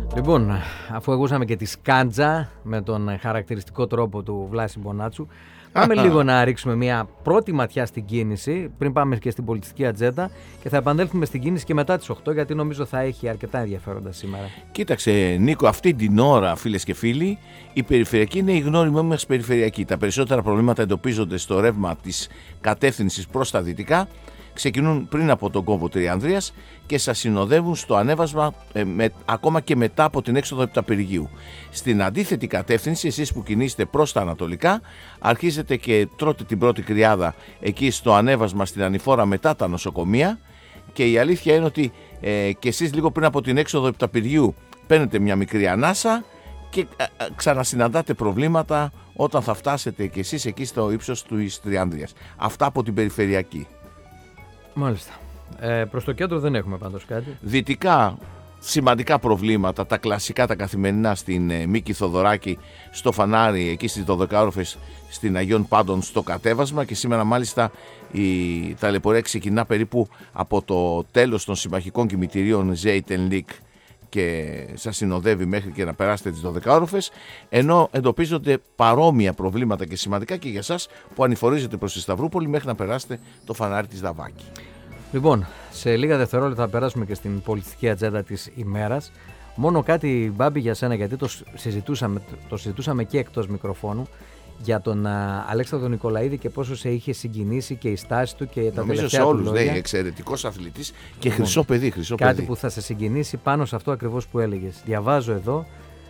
Λοιπόν, αφού ακούσαμε και τη σκάντζα με τον χαρακτηριστικό τρόπο του Βλάση Μπονάτσου, πάμε λίγο να ρίξουμε μια πρώτη ματιά στην κίνηση πριν πάμε και στην πολιτιστική ατζέντα και θα επανέλθουμε στην κίνηση και μετά τις 8, γιατί νομίζω θα έχει αρκετά ενδιαφέροντα σήμερα. Κοίταξε Νίκο, αυτή την ώρα, φίλες και φίλοι, η περιφερειακή είναι η γνώριμη μας περιφερειακή. Τα περισσότερα προβλήματα εντοπίζονται στο ρεύμα της κατεύθυνσης προς τα δυτικά, ξεκινούν πριν από τον κόμβο Τριανδρίας και σας συνοδεύουν στο ανέβασμα ακόμα και μετά από την έξοδο Επταπηρυγείου. Στην αντίθετη κατεύθυνση, εσείς που κινείστε προς τα ανατολικά, αρχίζετε και τρώτε την πρώτη κρυάδα εκεί στο ανέβασμα στην ανηφόρα μετά τα νοσοκομεία, και η αλήθεια είναι ότι και εσείς λίγο πριν από την έξοδο Επταπηρυγείου παίρνετε μια μικρή ανάσα και ξανασυναντάτε προβλήματα όταν θα φτάσετε και εσείς εκεί στο ύψος του Τριανδρίας. Αυτά από την περιφερειακή. Μάλιστα. Προς το κέντρο δεν έχουμε πάντως κάτι. Δυτικά σημαντικά προβλήματα, τα κλασικά, τα καθημερινά, στην Μίκη Θοδωράκη, στο Φανάρι, εκεί στις 12όροφες, στην Αγίων Πάντων στο κατέβασμα, και σήμερα μάλιστα η ταλαιπωρία ξεκινά περίπου από το τέλος των συμμαχικών κημητηρίων Ζέιτεν Λίκ και σας συνοδεύει μέχρι και να περάσετε τις 12όροφες, ενώ εντοπίζονται παρόμοια προβλήματα και σημαντικά και για σας που ανηφορίζετε προς τη Σταυρούπολη μέχρι να περάσετε το Φανάρι της Δαβάκη. Λοιπόν, σε λίγα δευτερόλεπτα θα περάσουμε και στην πολιτιστική ατζέντα της ημέρας. Μόνο κάτι, Μπάμπη, για σένα, γιατί το συζητούσαμε και εκτός μικροφώνου, για τον Αλέξανδρο Νικολαίδη και πόσο σε είχε συγκινήσει και η στάση του και τα τελευταία του λόγια. Νομίζω σε όλους, εξαιρετικός αθλητής και χρυσό παιδί. Κάτι που θα σε συγκινήσει πάνω σε αυτό ακριβώς που έλεγες. Διαβάζω εδώ,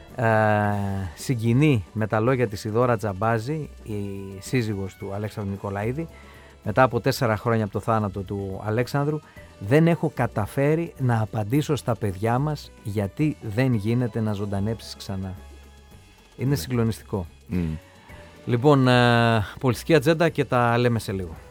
συγκινεί με τα λόγια της η Δώρα Τζαμπάζη, η σύζυγος του Αλέξανδρου Νικολαίδη, μετά από 4 χρόνια από το θάνατο του Αλέξανδρου. Δεν έχω καταφέρει να απαντήσω στα παιδιά μας γιατί δεν γίνεται να ζωντανέψεις ξανά. Είναι συγκλονιστικό. Λοιπόν, πολιτιστική ατζέντα και τα λέμε σε λίγο.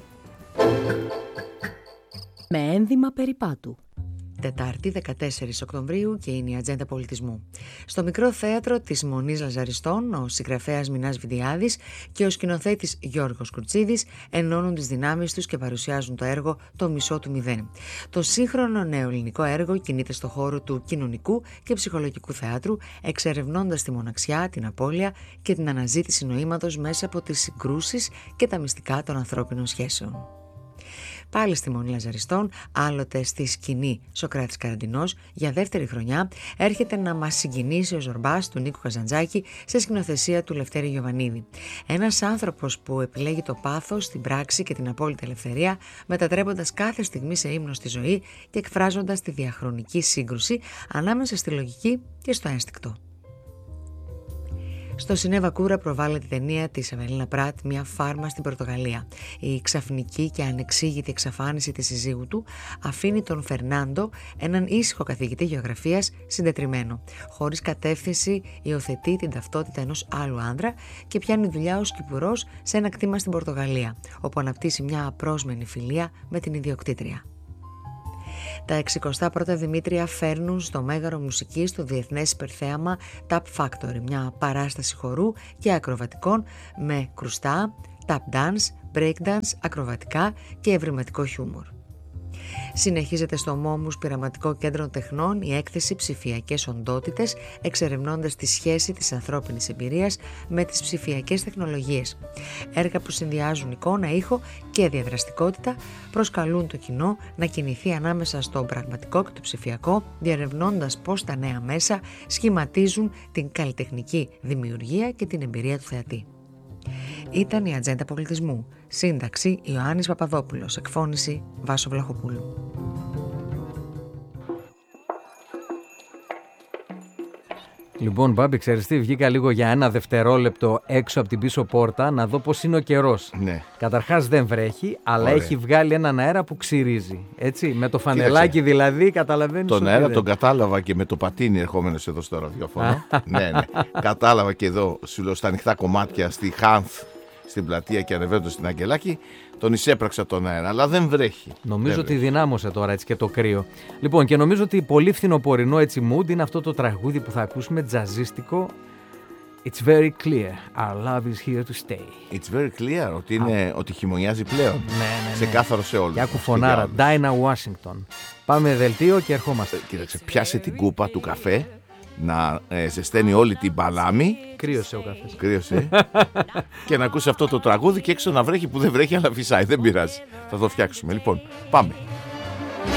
Με ένδυμα περιπάτου. Τετάρτη 14 Οκτωβρίου και είναι η ατζέντα πολιτισμού. Στο μικρό θέατρο της Μονής Λαζαριστών, ο συγγραφέας Μινάς Βιντιάδης και ο σκηνοθέτης Γιώργος Κουρτσίδης ενώνουν τις δυνάμεις τους και παρουσιάζουν το έργο «Το μισό του μηδέν». Το σύγχρονο νεοελληνικό έργο κινείται στο χώρο του κοινωνικού και ψυχολογικού θεάτρου, εξερευνώντας τη μοναξιά, την απώλεια και την αναζήτηση νοήματος μέσα από τις συγκρούσεις και τα μυστικά των ανθρώπινων σχέσεων. Πάλι στη Μονή Λαζαριστών, άλλοτε στη σκηνή Σωκράτης Καραντινός, για δεύτερη χρονιά έρχεται να μας συγκινήσει ο Ζορμπάς του Νίκου Καζαντζάκη σε σκηνοθεσία του Λευτέρη Γιοβανίδη. Ένας άνθρωπος που επιλέγει το πάθος, την πράξη και την απόλυτη ελευθερία, μετατρέποντας κάθε στιγμή σε ύμνο στη ζωή και εκφράζοντας τη διαχρονική σύγκρουση ανάμεσα στη λογική και στο ένστικτο. Στο Σινέβα Κούρα προβάλλεται η ταινία της Αβελίνα Πράτ, «Μια φάρμα στην Πορτογαλία». Η ξαφνική και ανεξήγητη εξαφάνιση της συζύγου του αφήνει τον Φερνάντο, έναν ήσυχο καθηγητή γεωγραφίας, συντετριμμένο. Χωρίς κατεύθυνση, υιοθετεί την ταυτότητα ενός άλλου άνδρα και πιάνει δουλειά ως κυπουρός σε ένα κτήμα στην Πορτογαλία, όπου αναπτύσσει μια απρόσμενη φιλία με την ιδιοκτήτρια. Τα 61 Δημήτρια φέρνουν στο Μέγαρο Μουσικής το διεθνές υπερθέαμα Tap Factory, μια παράσταση χορού και ακροβατικών με κρουστά, tap dance, break dance, ακροβατικά και ευρηματικό χιούμορ. Συνεχίζεται στο Μόμους Πειραματικό Κέντρο Τεχνών η έκθεση «Ψηφιακές οντότητες», εξερευνώντας τη σχέση της ανθρώπινης εμπειρίας με τις ψηφιακές τεχνολογίες. Έργα που συνδυάζουν εικόνα, ήχο και διαδραστικότητα προσκαλούν το κοινό να κινηθεί ανάμεσα στο πραγματικό και το ψηφιακό, διερευνώντας πώς τα νέα μέσα σχηματίζουν την καλλιτεχνική δημιουργία και την εμπειρία του θεατή. Ήταν η ατζέντα πολιτισμού. Σύνταξη Ιωάννης Παπαδόπουλος. Εκφώνηση Βάσο Βλαχοπούλου. Λοιπόν, Μπάμπη, ξέρεις τι, βγήκα λίγο για ένα δευτερόλεπτο έξω από την πίσω πόρτα να δω πώς είναι ο καιρός. Ναι. Καταρχάς δεν βρέχει, αλλά ωραία, έχει βγάλει έναν αέρα που ξυρίζει. Έτσι, με το φανελάκι δηλαδή, καταλαβαίνεις. Τον αέρα τον κατάλαβα και με το πατίνι ερχόμενος εδώ στο ραδιόφωνο. ναι. Κατάλαβα και εδώ, σου λέω, στα ανοιχτά κομμάτια, στη Χάνθ, στην πλατεία και ανεβαίνοντας στην Αγγελάκη, τον εισέπραξα τον αέρα, αλλά δεν βρέχει. Νομίζω ότι δυνάμωσε τώρα έτσι και το κρύο. Λοιπόν, και νομίζω ότι πολύ φθινοπορεινό έτσι mood είναι αυτό το τραγούδι που θα ακούσουμε, τζαζίστικο. It's very clear, our love is here to stay. It's very clear, ότι χειμωνιάζει πλέον. Ναι. Ξεκάθαρο σε όλους. Και άκου φωνάρα, Dinah Washington. Πάμε δελτίο και ερχόμαστε. Κοίταξε, πιάσε την κούπα του καφέ να ζεσταίνει όλη την παλάμη. Κρύωσε ο καφές. Κρύωσε. Και να ακούσει αυτό το τραγούδι και έξω να βρέχει που δεν βρέχει αλλά φυσάει. Δεν πειράζει. Θα το φτιάξουμε. Λοιπόν, πάμε.